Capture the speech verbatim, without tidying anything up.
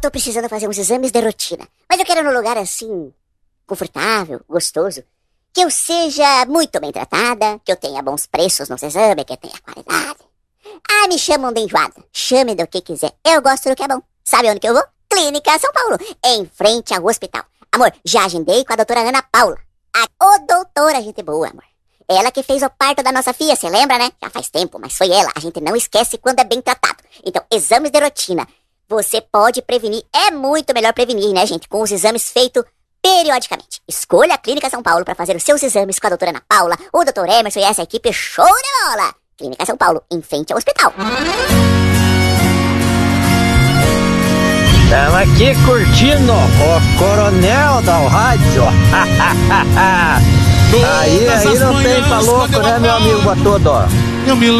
tô precisando fazer uns exames de rotina. Mas eu quero num lugar assim, confortável, gostoso. Que eu seja muito bem tratada, que eu tenha bons preços nos exames, que eu tenha qualidade. Ah, me chamam de enjoada. Chame do que quiser. Eu gosto do que é bom. Sabe onde que eu vou? Clínica São Paulo, em frente ao hospital. Amor, já agendei com a doutora Ana Paula. A ô doutora, gente boa, amor. Ela que fez o parto da nossa filha, você lembra, né? Já faz tempo, mas foi ela. A gente não esquece quando é bem tratado. Então, exames de rotina. Você pode prevenir. É muito melhor prevenir, né, gente? Com os exames feitos periodicamente. Escolha a Clínica São Paulo para fazer os seus exames com a doutora Ana Paula, o doutor Emerson e essa equipe show de bola. Clínica São Paulo, em frente ao hospital. Estamos aqui curtindo o Coronel da Rádio. aí, aí não tem pra louco, né, meu amigo Batodo? Eu me